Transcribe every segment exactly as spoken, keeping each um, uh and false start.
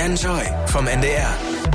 Enjoy vom N D R.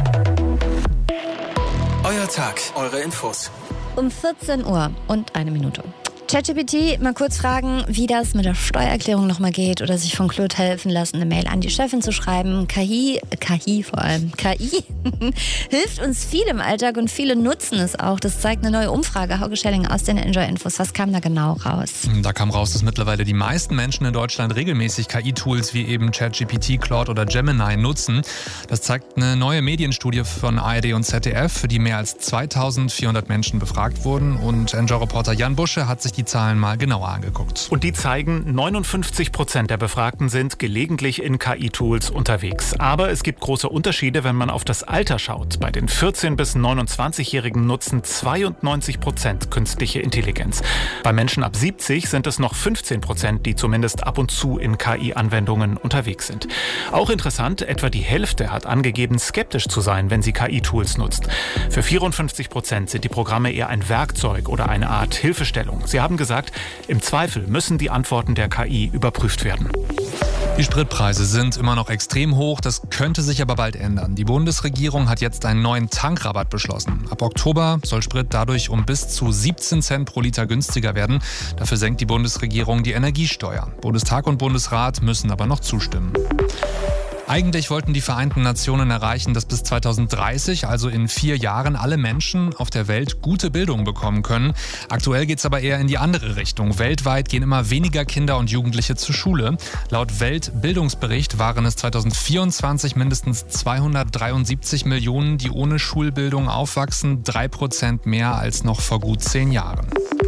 Euer Tag, eure Infos. Um vierzehn Uhr und eine Minute. ChatGPT, mal kurz fragen, wie das mit der Steuererklärung nochmal geht oder sich von Claude helfen lassen, eine Mail an die Chefin zu schreiben. K I, K I vor allem, K I hilft uns viel im Alltag und viele nutzen es auch. Das zeigt eine neue Umfrage. Hauke Schelling aus den Enjoy-Infos. Was kam da genau raus? Da kam raus, dass mittlerweile die meisten Menschen in Deutschland regelmäßig K I-Tools wie eben ChatGPT, Claude oder Gemini nutzen. Das zeigt eine neue Medienstudie von A R D und Z D F, für die mehr als zweitausendvierhundert Menschen befragt wurden. Und Enjoy-Reporter Jan Busche hat sich die Zahlen mal genauer angeguckt. Und die zeigen, neunundfünfzig Prozent der Befragten sind gelegentlich in K I-Tools unterwegs. Aber es gibt große Unterschiede, wenn man auf das Alter schaut. Bei den vierzehn- bis neunundzwanzigjährigen nutzen zweiundneunzig Prozent künstliche Intelligenz. Bei Menschen ab siebzig sind es noch fünfzehn Prozent, die zumindest ab und zu in K I-Anwendungen unterwegs sind. Auch interessant, etwa die Hälfte hat angegeben, skeptisch zu sein, wenn sie K I-Tools nutzt. Für vierundfünfzig Prozent sind die Programme eher ein Werkzeug oder eine Art Hilfestellung. Sie haben gesagt, im Zweifel müssen die Antworten der K I überprüft werden. Die Spritpreise sind immer noch extrem hoch, das könnte sich aber bald ändern. Die Bundesregierung hat jetzt einen neuen Tankrabatt beschlossen. Ab Oktober soll Sprit dadurch um bis zu siebzehn Cent pro Liter günstiger werden. Dafür senkt die Bundesregierung die Energiesteuer. Bundestag und Bundesrat müssen aber noch zustimmen. Eigentlich wollten die Vereinten Nationen erreichen, dass bis zweitausenddreißig, also in vier Jahren, alle Menschen auf der Welt gute Bildung bekommen können. Aktuell geht es aber eher in die andere Richtung. Weltweit gehen immer weniger Kinder und Jugendliche zur Schule. Laut Weltbildungsbericht waren es zweitausendvierundzwanzig mindestens zweihundertdreiundsiebzig Millionen, die ohne Schulbildung aufwachsen. Drei Prozent mehr als noch vor gut zehn Jahren.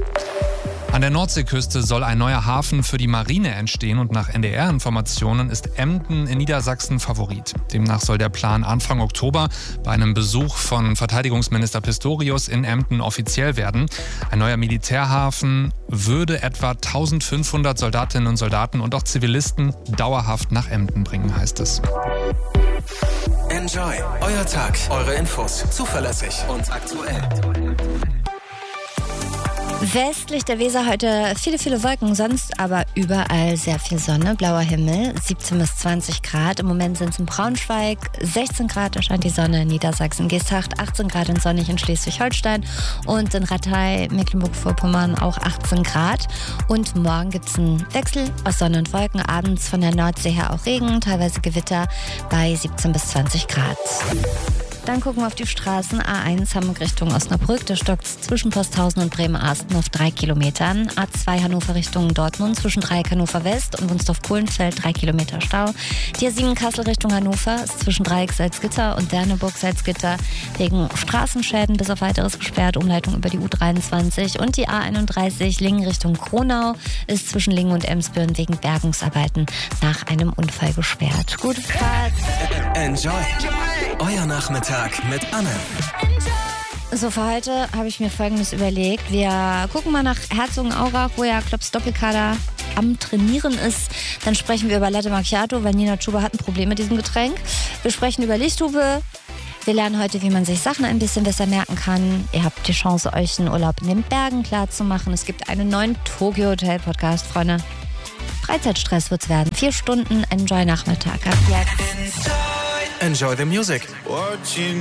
An der Nordseeküste soll ein neuer Hafen für die Marine entstehen und nach N D R-Informationen ist Emden in Niedersachsen Favorit. Demnach soll der Plan Anfang Oktober bei einem Besuch von Verteidigungsminister Pistorius in Emden offiziell werden. Ein neuer Militärhafen würde etwa eintausendfünfhundert Soldatinnen und Soldaten und auch Zivilisten dauerhaft nach Emden bringen, heißt es. Enjoy, euer Tag, eure Infos, zuverlässig und aktuell. Westlich der Weser heute viele, viele Wolken, sonst aber überall sehr viel Sonne, blauer Himmel, siebzehn bis zwanzig Grad. Im Moment sind es in Braunschweig sechzehn Grad, da scheint die Sonne in Niedersachsen, Geesthacht achtzehn Grad und sonnig in Schleswig-Holstein und in Ratei, Mecklenburg-Vorpommern auch achtzehn Grad. Und morgen gibt es einen Wechsel aus Sonne und Wolken, abends von der Nordsee her auch Regen, teilweise Gewitter bei siebzehn bis zwanzig Grad. Dann gucken wir auf die Straßen. A eins Hamburg Richtung Osnabrück. Da stockt es zwischen Posthausen und Bremen-Arsten auf drei Kilometern. A zwei Hannover Richtung Dortmund zwischen Dreieck Hannover West und Wunsdorf-Kohlenfeld drei Kilometer Stau. Die A sieben Kassel Richtung Hannover ist zwischen Dreieck Salzgitter und Derneburg Salzgitter wegen Straßenschäden bis auf weiteres gesperrt. Umleitung über die U dreiundzwanzig. Und die A einunddreißig Lingen Richtung Kronau ist zwischen Lingen und Emsbüren wegen Bergungsarbeiten nach einem Unfall gesperrt. Gute Fahrt. Enjoy. Euer Nachmittag mit Anne. So, für heute habe ich mir Folgendes überlegt. Wir gucken mal nach Herzogenaurach, wo ja Klopps Doppelkader am Trainieren ist. Dann sprechen wir über Latte Macchiato, weil Nina Chuba hat ein Problem mit diesem Getränk. Wir sprechen über Lichthupe. Wir lernen heute, wie man sich Sachen ein bisschen besser merken kann. Ihr habt die Chance, euch einen Urlaub in den Bergen klar zu machen. Es gibt einen neuen Tokyo Hotel Podcast, Freunde. Freizeitstress wird's werden. Vier Stunden Enjoy Nachmittag. Ab jetzt. Enjoy the music.